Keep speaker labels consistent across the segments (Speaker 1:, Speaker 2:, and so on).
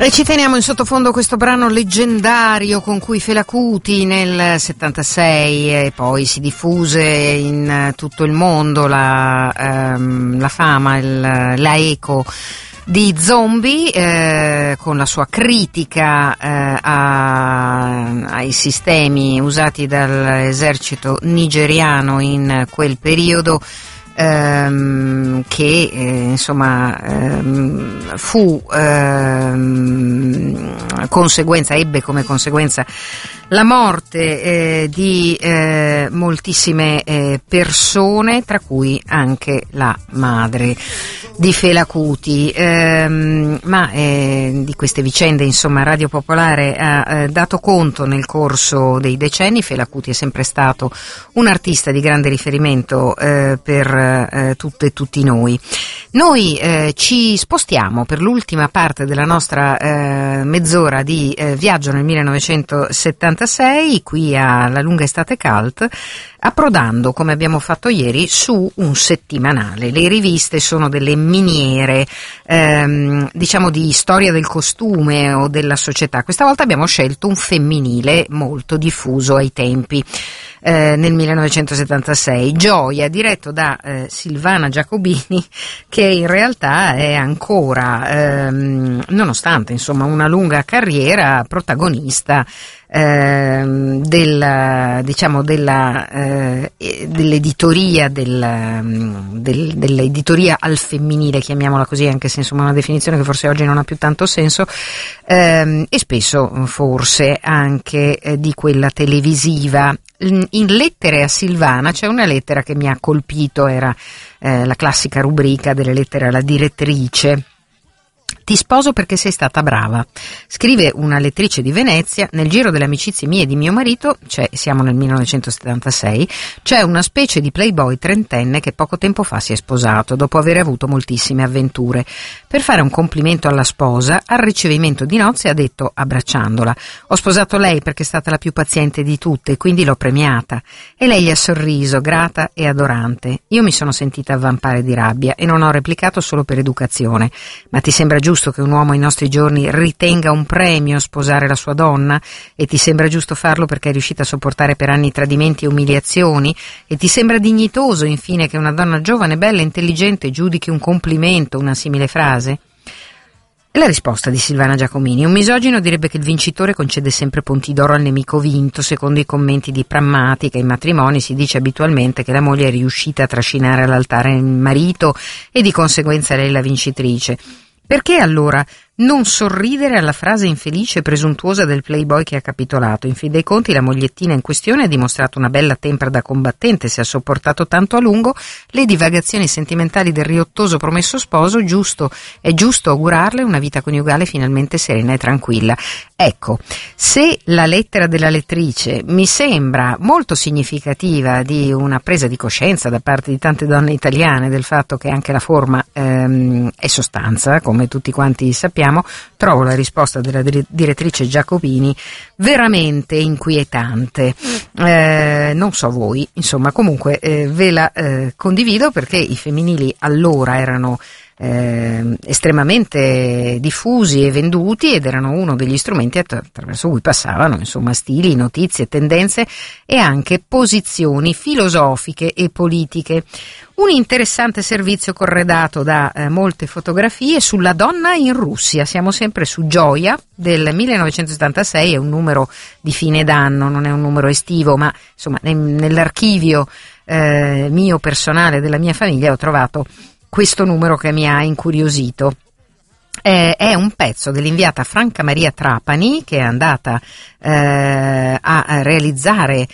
Speaker 1: E ci teniamo in sottofondo questo brano leggendario con cui Fela Kuti nel 76 e poi si diffuse in tutto il mondo la fama, la eco di Zombie, con la sua critica ai sistemi usati dall'esercito nigeriano in quel periodo, che insomma fu ebbe come conseguenza la morte di moltissime persone, tra cui anche la madre di Fela Kuti, ma di queste vicende insomma Radio Popolare ha dato conto nel corso dei decenni. Fela Kuti è sempre stato un artista di grande riferimento per tutte e tutti noi. Noi ci spostiamo per l'ultima parte della nostra mezz'ora di viaggio nel 1976 qui alla Lunga Estate Cult, approdando, come abbiamo fatto ieri, su un settimanale. Le riviste sono delle miniere, diciamo, di storia del costume o della società. Questa volta abbiamo scelto un femminile molto diffuso ai tempi, nel 1976, Gioia, diretto da Silvana Giacobini, che in realtà è ancora, nonostante insomma una lunga carriera, protagonista dell'editoria dell'editoria al femminile, chiamiamola così, anche se insomma è una definizione che forse oggi non ha più tanto senso, e spesso forse anche di quella televisiva. In Lettere a Silvana c'è una lettera che mi ha colpito, era la classica rubrica delle lettere alla direttrice. Ti sposo perché sei stata brava. Scrive una lettrice di Venezia: nel giro delle amicizie mie e di mio marito, siamo nel 1976, c'è una specie di playboy trentenne che poco tempo fa si è sposato, dopo aver avuto moltissime avventure. Per fare un complimento alla sposa, al ricevimento di nozze ha detto, abbracciandola: ho sposato lei perché è stata la più paziente di tutte, quindi l'ho premiata. E lei gli ha sorriso, grata e adorante. Io mi sono sentita avvampare di rabbia e non ho replicato solo per educazione. Ma ti sembra giusto che un uomo ai nostri giorni ritenga un premio sposare la sua donna? E ti sembra giusto farlo perché è riuscita a sopportare per anni tradimenti e umiliazioni? E ti sembra dignitoso, infine, che una donna giovane, bella e intelligente giudichi un complimento una simile frase? E la risposta di Silvana Giacomini: un misogino direbbe che il vincitore concede sempre punti d'oro al nemico vinto. Secondo i commenti di Prammatica, in matrimoni si dice abitualmente che la moglie è riuscita a trascinare all'altare il marito e di conseguenza lei la vincitrice. Perché allora non sorridere alla frase infelice e presuntuosa del playboy che ha capitolato? In fin dei conti la mogliettina in questione ha dimostrato una bella tempra da combattente, se ha sopportato tanto a lungo le divagazioni sentimentali del riottoso promesso sposo. È giusto augurarle una vita coniugale finalmente serena e tranquilla. Ecco, se la lettera della lettrice mi sembra molto significativa di una presa di coscienza da parte di tante donne italiane del fatto che anche la forma è sostanza, come tutti quanti sappiamo, trovo la risposta della direttrice Giacobini veramente inquietante. Non so voi, insomma, comunque ve la condivido perché i femminili allora erano estremamente diffusi e venduti ed erano uno degli strumenti attraverso cui passavano insomma stili, notizie, tendenze e anche posizioni filosofiche e politiche. Un interessante servizio corredato da molte fotografie sulla donna in Russia. Siamo sempre su Gioia del 1976, è un numero di fine d'anno, non è un numero estivo, ma insomma nell'archivio mio personale della mia famiglia ho trovato questo numero che mi ha incuriosito. È un pezzo dell'inviata Franca Maria Trapani, che è andata a realizzare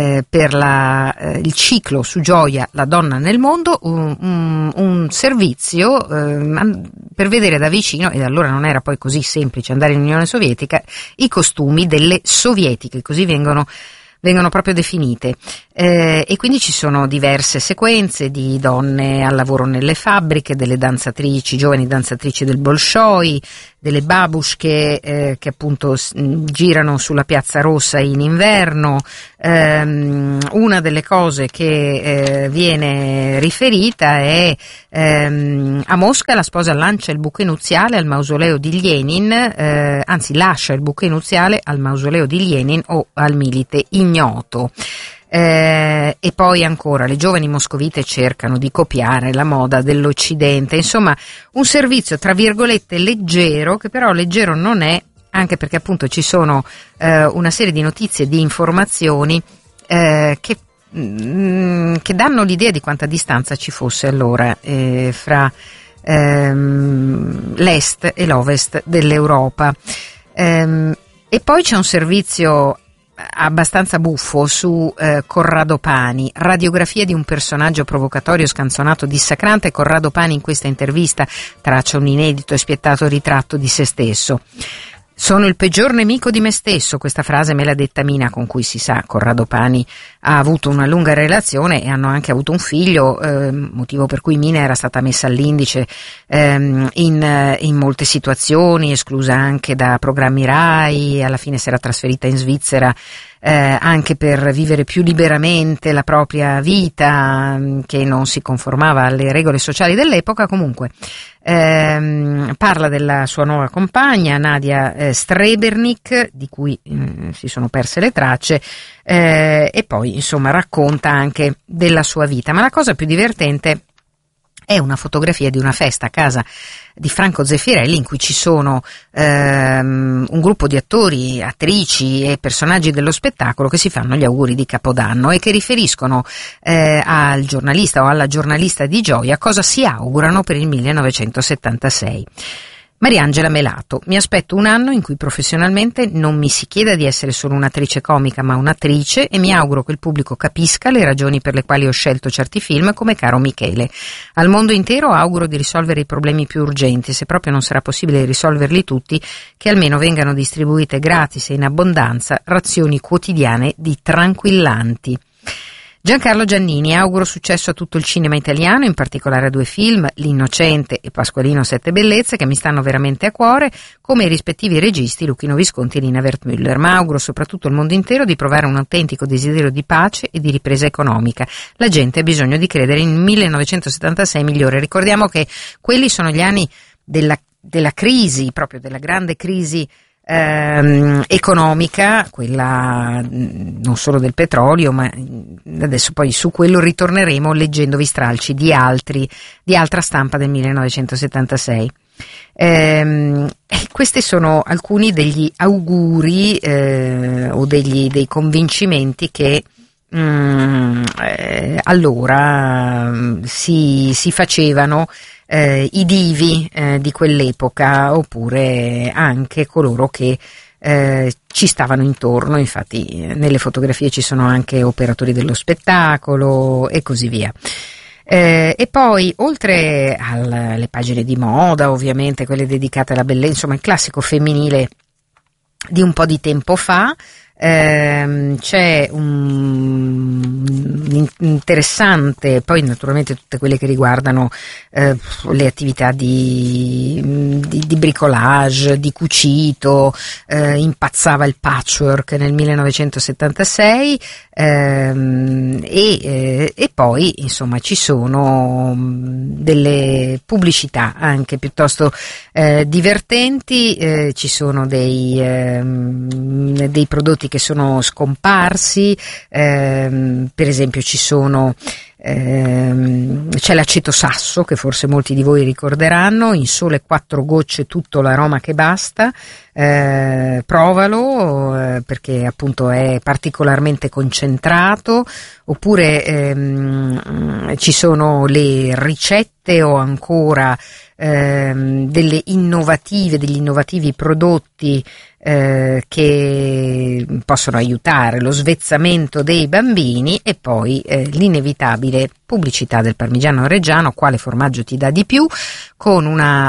Speaker 1: per il ciclo su Gioia La donna nel mondo un servizio per vedere da vicino, ed allora non era poi così semplice andare in Unione Sovietica, i costumi delle sovietiche, così vengono vengono proprio definite, e quindi ci sono diverse sequenze di donne al lavoro nelle fabbriche, delle danzatrici, giovani danzatrici del Bolshoi, delle babushche che appunto girano sulla Piazza Rossa in inverno. Una delle cose che viene riferita è a Mosca la sposa lancia il bouquet nuziale al mausoleo di Lenin, anzi lascia il bouquet nuziale al mausoleo di Lenin o al milite ignoto. E poi ancora le giovani moscovite cercano di copiare la moda dell'Occidente, insomma un servizio tra virgolette leggero, che però leggero non è, anche perché appunto ci sono una serie di notizie, di informazioni che danno l'idea di quanta distanza ci fosse allora fra l'est e l'ovest dell'Europa. E poi c'è un servizio abbastanza buffo su Corrado Pani, radiografia di un personaggio provocatorio, scanzonato, dissacrante. Corrado Pani in questa intervista traccia un inedito e spietato ritratto di se stesso. Sono il peggior nemico di me stesso, questa frase me l'ha detta Mina, con cui si sa Corrado Pani ha avuto una lunga relazione e hanno anche avuto un figlio, motivo per cui Mina era stata messa all'indice in molte situazioni, esclusa anche da programmi RAI, alla fine si era trasferita in Svizzera anche per vivere più liberamente la propria vita, che non si conformava alle regole sociali dell'epoca. Comunque parla della sua nuova compagna Nadia Strebernik, di cui si sono perse le tracce, e poi insomma racconta anche della sua vita. Ma la cosa più divertente è una fotografia di una festa a casa di Franco Zeffirelli, in cui ci sono un gruppo di attori, attrici e personaggi dello spettacolo che si fanno gli auguri di Capodanno e che riferiscono al giornalista o alla giornalista di Gioia cosa si augurano per il 1976. Mariangela Melato: mi aspetto un anno in cui professionalmente non mi si chieda di essere solo un'attrice comica ma un'attrice, e mi auguro che il pubblico capisca le ragioni per le quali ho scelto certi film, come Caro Michele. Al mondo intero auguro di risolvere i problemi più urgenti, se proprio non sarà possibile risolverli tutti, che almeno vengano distribuite gratis e in abbondanza razioni quotidiane di tranquillanti. Giancarlo Giannini: auguro successo a tutto il cinema italiano, in particolare a due film, L'Innocente e Pasqualino Sette Bellezze, che mi stanno veramente a cuore, come i rispettivi registi Luchino Visconti e Nina Wertmüller, ma auguro soprattutto al mondo intero di provare un autentico desiderio di pace e di ripresa economica. La gente ha bisogno di credere in 1976 migliore. Ricordiamo che quelli sono gli anni della crisi, proprio della grande crisi economica, quella non solo del petrolio, ma adesso poi su quello ritorneremo leggendovi stralci di altra stampa del 1976. Questi sono alcuni degli auguri o dei convincimenti che allora si facevano i divi di quell'epoca, oppure anche coloro che ci stavano intorno. Infatti nelle fotografie ci sono anche operatori dello spettacolo e così via. E poi, oltre alle pagine di moda, ovviamente quelle dedicate alla bellezza, insomma il classico femminile di un po' di tempo fa, c'è un interessante, poi naturalmente tutte quelle che riguardano le attività di bricolage, di cucito, impazzava il patchwork nel 1976, e poi insomma ci sono delle pubblicità anche piuttosto divertenti, ci sono dei prodotti che sono scomparsi, per esempio c'è l'aceto sasso, che forse molti di voi ricorderanno, in sole 4 gocce tutto l'aroma che basta, provalo, perché appunto è particolarmente concentrato. Oppure ci sono le ricette ricette o ancora degli innovativi prodotti che possono aiutare lo svezzamento dei bambini, e poi l'inevitabile pubblicità del Parmigiano Reggiano, quale formaggio ti dà di più, con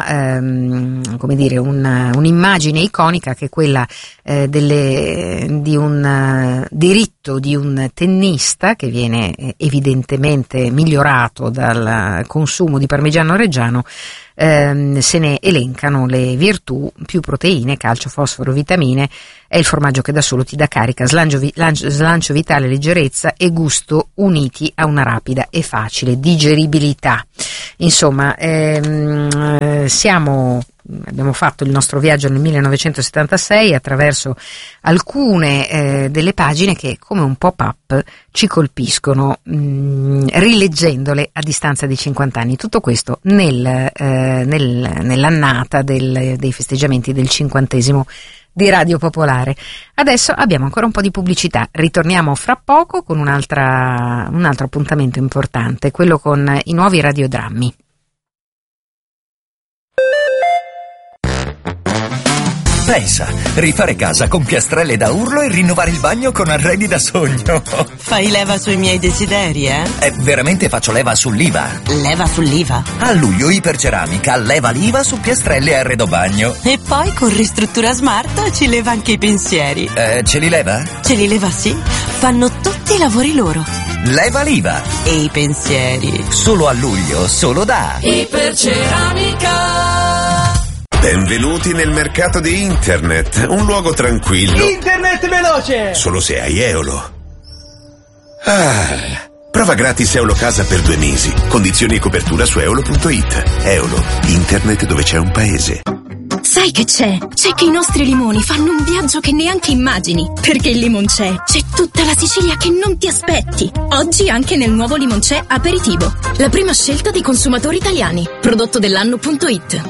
Speaker 1: un'immagine iconica che è quella di un diritto di un tennista che viene evidentemente migliorato dal consumo di Parmigiano Reggiano. Se ne elencano le virtù: più proteine, calcio, fosforo, vitamine, è il formaggio che da solo ti dà carica, slancio vitale, leggerezza e gusto uniti a una rapida e facile digeribilità. Insomma, abbiamo fatto il nostro viaggio nel 1976 attraverso alcune delle pagine che, come un pop-up, ci colpiscono rileggendole a distanza di 50 anni. Tutto questo nell'annata dei festeggiamenti del 50° di Radio Popolare. Adesso abbiamo ancora un po' di pubblicità. Ritorniamo fra poco con un altro appuntamento importante, quello con i nuovi radiodrammi.
Speaker 2: Pensa, rifare casa con piastrelle da urlo e rinnovare il bagno con arredi da sogno.
Speaker 3: Fai leva sui miei desideri, eh?
Speaker 2: Veramente faccio leva sull'IVA.
Speaker 3: Leva sull'IVA?
Speaker 2: A luglio Iperceramica leva l'IVA su piastrelle e arredo bagno.
Speaker 3: E poi con Ristruttura Smart ci leva anche i pensieri.
Speaker 2: Ce li leva?
Speaker 3: Ce li leva, sì. Fanno tutti i lavori loro.
Speaker 2: Leva l'IVA.
Speaker 3: E i pensieri.
Speaker 2: Solo a luglio, solo da
Speaker 3: Iperceramica.
Speaker 4: Benvenuti nel mercato di Internet, un luogo tranquillo.
Speaker 5: Internet veloce!
Speaker 4: Solo se hai Eolo. Prova gratis Eolo Casa per 2 mesi. Condizioni e copertura su eolo.it. Eolo, internet dove c'è un paese.
Speaker 6: Sai che c'è? C'è che i nostri limoni fanno un viaggio che neanche immagini. Perché il Limoncè c'è tutta la Sicilia che non ti aspetti. Oggi anche nel nuovo Limoncè Aperitivo. La prima scelta dei consumatori italiani. Prodotto dell'anno.it.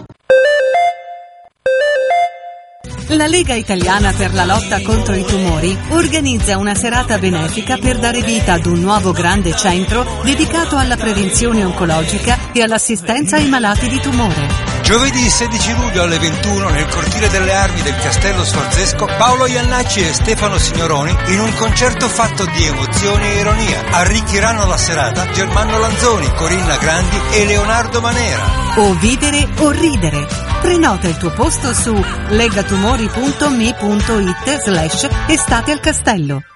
Speaker 7: La Lega Italiana per la lotta contro i tumori organizza una serata benefica per dare vita ad un nuovo grande centro dedicato alla prevenzione oncologica e all'assistenza ai malati di tumore.
Speaker 8: Giovedì 16 luglio alle 21 nel cortile delle armi del Castello Sforzesco, Paolo Iannacci e Stefano Signoroni, in un concerto fatto di emozioni e ironia, arricchiranno la serata Germano Lanzoni, Corinna Grandi e Leonardo Manera.
Speaker 7: O vivere o ridere. Prenota il tuo posto su legatumori.me.it/estate al castello.